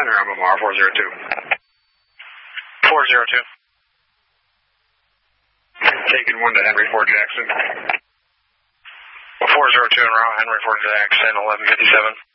Center, MMR 402. 402. Taking 1 to Henry Ford Jackson. 402 en route, Henry Ford Jackson, 1157.